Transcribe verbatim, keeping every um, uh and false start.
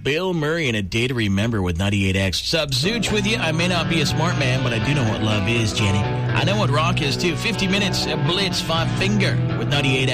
Bill Murray and A Day to Remember with ninety-eight X. Sub Zooch with you. I may not be a smart man, but I do know what love is, Jenny. I know what rock is, too. fifty minutes, a Blitz, Five Finger with ninety-eight X.